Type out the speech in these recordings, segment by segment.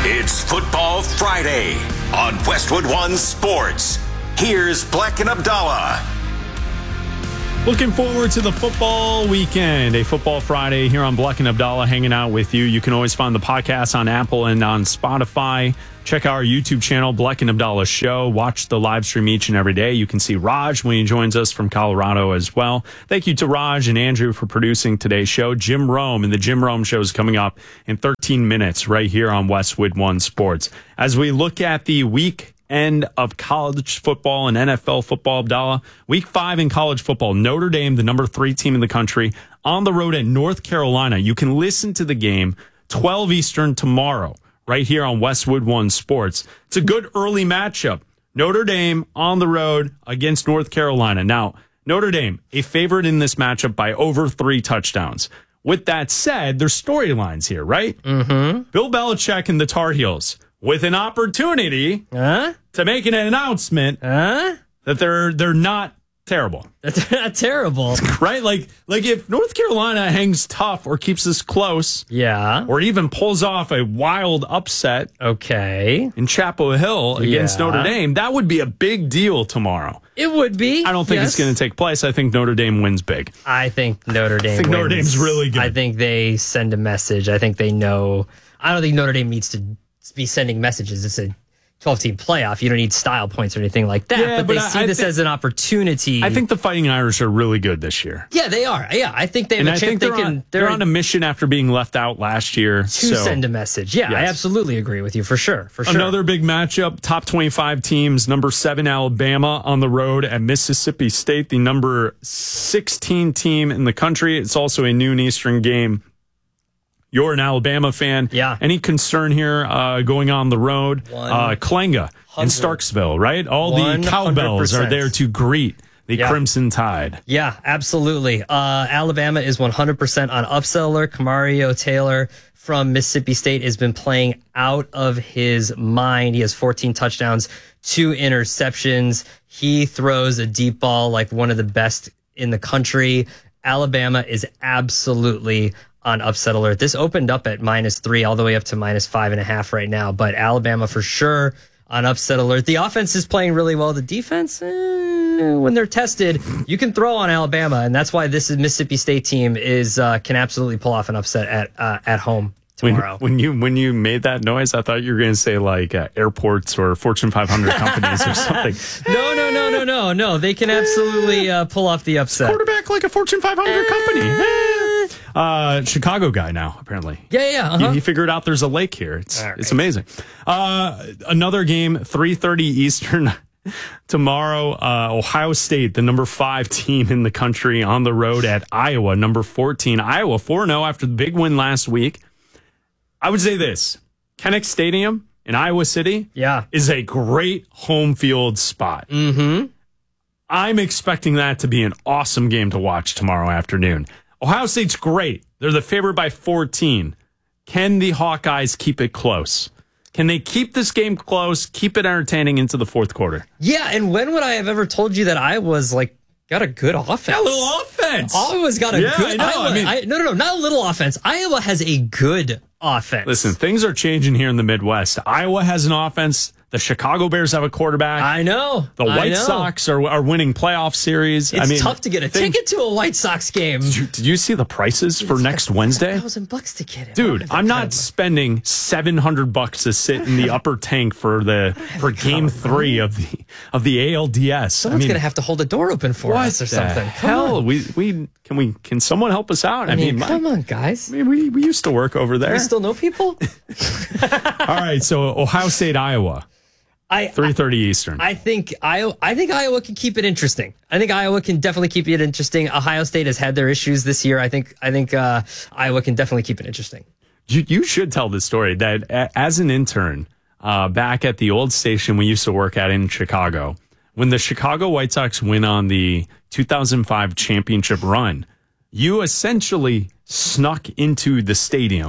It's Football Friday on Westwood One Sports. Here's Black and Abdallah. Looking forward to the football weekend, a Football Friday here on Black and Abdallah hanging out with you. You can always find the podcast on Apple and on Spotify. Check out our YouTube channel, Black and Abdallah Show. Watch the live stream each and every day. You can see Raj when he joins us from Colorado as well. Thank you to Raj and Andrew for producing today's show. Jim Rome and the Jim Rome Show is coming up in 13 minutes right here on Westwood One Sports. As we look at the weekend of college football and NFL football, Abdallah, week 5 in college football, Notre Dame, the number 3 team in the country, on the road at North Carolina. You can listen to the game 12 Eastern tomorrow, right here on Westwood One Sports. It's a good early matchup. Notre Dame on the road against North Carolina. Now, Notre Dame, a favorite in this matchup by over 3 touchdowns. With that said, there's storylines here, right? Mm-hmm. Bill Belichick and the Tar Heels with an opportunity to make an announcement that they're not terrible. That's not terrible. Right? Like if North Carolina hangs tough or keeps this close, yeah, or even pulls off a wild upset, okay, in Chapel Hill against Notre Dame, that would be a big deal tomorrow. It would be. I don't think it's going to take place. I think Notre Dame wins big. I think Notre Dame wins. Notre Dame's really good. I think they send a message. I think they know. I don't think Notre Dame needs to be sending messages. It's a 12-team playoff. You don't need style points or anything like that. Yeah, but they see this as an opportunity. I think the Fighting Irish are really good this year. Yeah, they are. Yeah, I think they have a chance. They're on a mission after being left out last year. To send a message. Yeah, yes. I absolutely agree with you, for sure. Another big matchup, top 25 teams, number 7 Alabama on the road at Mississippi State, the number 16 team in the country. It's also a noon Eastern game. You're an Alabama fan. Yeah. Any concern here going on the road? Klenga in Starksville, right? All 100%. The cowbells are there to greet the Crimson Tide. Yeah, absolutely. Alabama is 100% on upset alert. Kamario Taylor from Mississippi State has been playing out of his mind. He has 14 touchdowns, 2 interceptions. He throws a deep ball like one of the best in the country. Alabama is absolutely on upset alert. This opened up at -3 all the way up to -5.5 right now, but Alabama for sure on upset alert. The offense is playing really well. The defense, when they're tested, you can throw on Alabama, and that's why this Mississippi State team can absolutely pull off an upset at home tomorrow. When you made that noise, I thought you were going to say like airports or Fortune 500 companies or something. No. They can absolutely pull off the upset. Quarterback like a Fortune 500 company. Chicago guy now, apparently. Yeah. He figured out there's a lake here. It's amazing. Another game, 3:30 Eastern tomorrow. Ohio State, the number 5 team in the country, on the road at Iowa, number 14. Iowa 4-0 after the big win last week. I would say this: Kinnick Stadium in Iowa City is a great home field spot. Mm-hmm. I'm expecting that to be an awesome game to watch tomorrow afternoon. Ohio State's great. They're the favorite by 14. Can the Hawkeyes keep it close? Can they keep this game close, keep it entertaining into the fourth quarter? Yeah, and when would I have ever told you that Iowa's got a good offense? Got a little offense. Iowa's got a good... No. Not a little offense. Iowa has a good offense. Listen, things are changing here in the Midwest. Iowa has an offense. The Chicago Bears have a quarterback. I know. The White Sox are winning playoff series. It's tough to get a ticket to a White Sox game. Did you see the prices for next Wednesday? $1,000 to get it. Dude, I'm not spending $700 to sit in the upper tank for game 3 of the ALDS. Someone's gonna have to hold the door open for us or something. Hell, can someone help us out? I mean, come on, guys. We used to work over there. We still know people. All right, so Ohio State, Iowa. 3:30 Eastern. I think Iowa can keep it interesting. I think Iowa can definitely keep it interesting. Ohio State has had their issues this year. I think Iowa can definitely keep it interesting. You should tell the story that as an intern back at the old station we used to work at in Chicago, when the Chicago White Sox went on the 2005 championship run, you essentially snuck into the stadium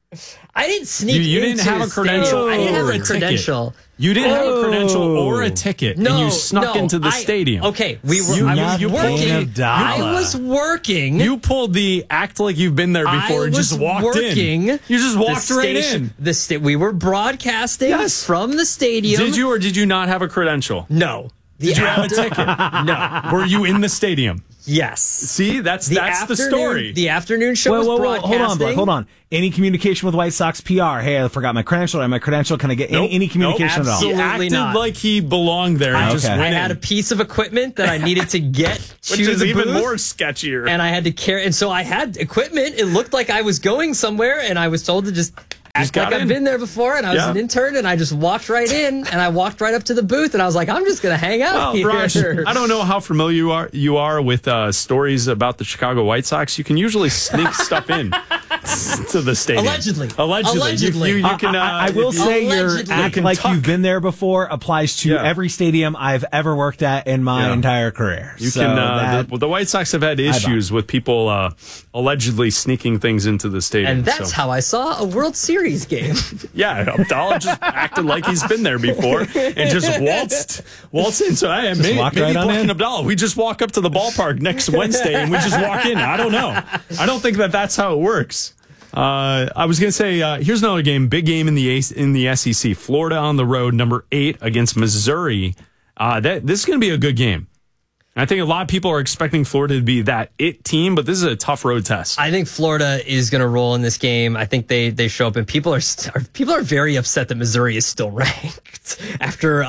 I didn't sneak You didn't into have a the stadium. credential I didn't have or a a ticket. credential. You didn't have a credential or a ticket, and you snuck into the stadium. Okay, we were. You- I was you pulled working. the- I was working. You pulled the act like you've been there before and just walked in. You just walked right in. We were broadcasting from the stadium. Did you or did you not have a credential? No. Did you have a ticket? No. Were you in the stadium? Yes. See, that's the story. The afternoon show was broadcasting. Hold on. Any communication with White Sox PR? Hey, I forgot my credential. My credential. Can I get any communication at all? He acted like he belonged there. And just went I had a piece of equipment that I needed to get to Which is the even booth, more sketchier. and I had to carry. And so I had equipment. It looked like I was going somewhere, and I was told to just act like I've been there before, and I was an intern, and I just walked right in, and I walked right up to the booth, and I was like, I'm just going to hang out here. Raj, I don't know how familiar you are with stories about the Chicago White Sox. You can usually sneak stuff in to the stadium. Allegedly. You can. I will say your act like you've been there before applies to every stadium I've ever worked at in my entire career. You can. The White Sox have had issues with people allegedly sneaking things into the stadium. And that's how I saw a World Series game. Yeah, Abdallah just acted like he's been there before and just waltzed in. So hey, maybe right Black on and in. Abdallah, we just walk up to the ballpark next Wednesday and we just walk in. I don't know. I don't think that's how it works. I was going to say, here's another game, big game in the SEC. Florida on the road, number 8 against Missouri. This is going to be a good game. I think a lot of people are expecting Florida to be that it team, but this is a tough road test. I think Florida is going to roll in this game. I think they show up, and people are very upset that Missouri is still ranked after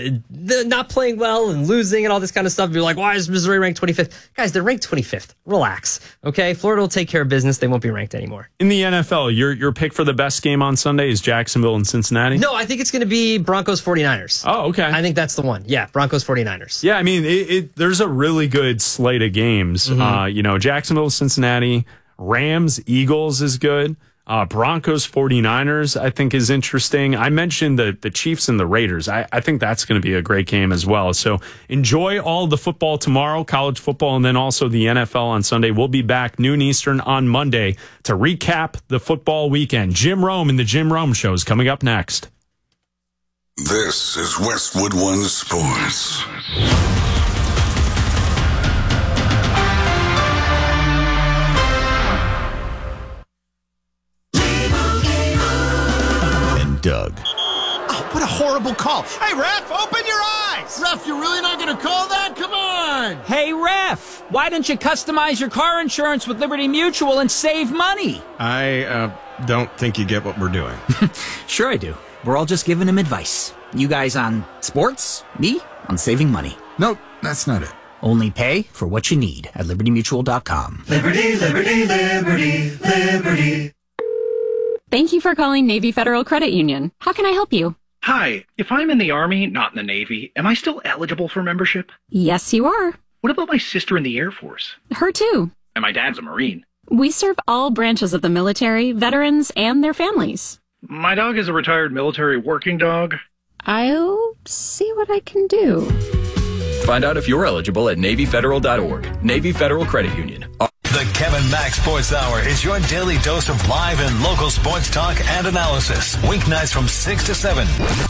not playing well and losing and all this kind of stuff. You're like, why is Missouri ranked 25th? Guys, they're ranked 25th. Relax, okay? Florida will take care of business. They won't be ranked anymore. In the NFL, your pick for the best game on Sunday is Jacksonville and Cincinnati? No, I think it's going to be Broncos 49ers. Oh, okay. I think that's the one. Yeah, Broncos 49ers. Yeah, I mean, there's a really good slate of games. Jacksonville, Cincinnati, Rams, Eagles is good. Broncos, 49ers, I think is interesting. I mentioned the Chiefs and the Raiders. I think that's going to be a great game as well. So enjoy all the football tomorrow, college football, and then also the NFL on Sunday. We'll be back noon Eastern on Monday to recap the football weekend. Jim Rome and the Jim Rome Show is coming up next. This is Westwood One Sports. Doug. Oh, what a horrible call. Hey, ref, open your eyes. Ref, you're really not going to call that? Come on. Hey, ref, why don't you customize your car insurance with Liberty Mutual and save money? I don't think you get what we're doing. Sure I do. We're all just giving him advice. You guys on sports, me on saving money. Nope, that's not it. Only pay for what you need at libertymutual.com. Liberty, liberty, liberty, liberty. Thank you for calling Navy Federal Credit Union. How can I help you? Hi, if I'm in the Army, not in the Navy, am I still eligible for membership? Yes, you are. What about my sister in the Air Force? Her too. And my dad's a Marine. We serve all branches of the military, veterans, and their families. My dog is a retired military working dog. I'll see what I can do. Find out if you're eligible at NavyFederal.org. Navy Federal Credit Union. The Kevin Mack Sports Hour is your daily dose of live and local sports talk and analysis. Weeknights from 6 to 7.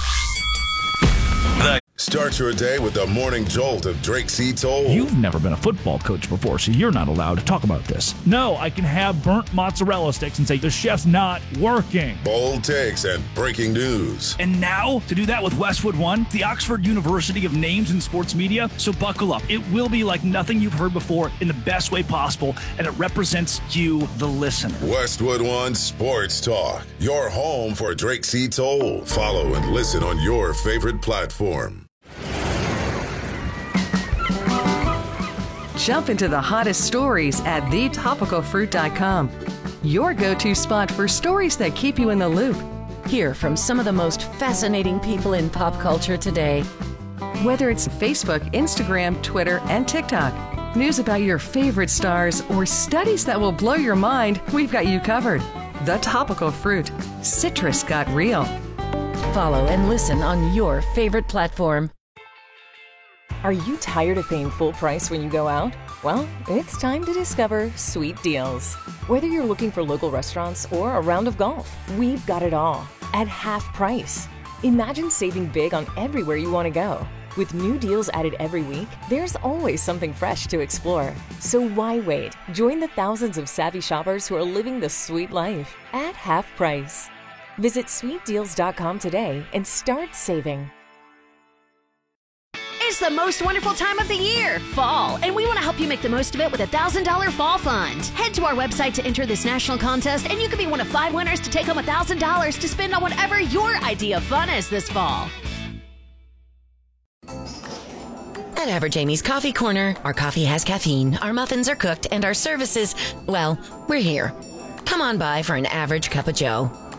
Start your day with the morning jolt of Drake C. Toll. You've never been a football coach before, so you're not allowed to talk about this. No, I can have burnt mozzarella sticks and say the chef's not working. Bold takes and breaking news. And now, to do that with Westwood One, the Oxford University of Names in Sports Media. So buckle up. It will be like nothing you've heard before in the best way possible, and it represents you, the listener. Westwood One Sports Talk, your home for Drake C. Toll. Follow and listen on your favorite platform. Jump into the hottest stories at thetopicalfruit.com. Your go-to spot for stories that keep you in the loop. Hear from some of the most fascinating people in pop culture today. Whether it's Facebook, Instagram, Twitter, and TikTok, news about your favorite stars, or studies that will blow your mind, we've got you covered. The Topical Fruit. Citrus got real. Follow and listen on your favorite platform. Are you tired of paying full price when you go out? Well, it's time to discover sweet deals. Whether you're looking for local restaurants or a round of golf, we've got it all at half price. Imagine saving big on everywhere you want to go. With new deals added every week, there's always something fresh to explore. So why wait? Join the thousands of savvy shoppers who are living the sweet life at half price. Visit sweetdeals.com today and start saving. It's the most wonderful time of the year, fall, and we want to help you make the most of it with a $1,000 fall fund. Head to our website to enter this national contest, and you could be one of 5 winners to take home $1,000 to spend on whatever your idea of fun is this fall. At Average Amy's Coffee Corner, our coffee has caffeine, our muffins are cooked, and our services, well, we're here. Come on by for an average cup of joe.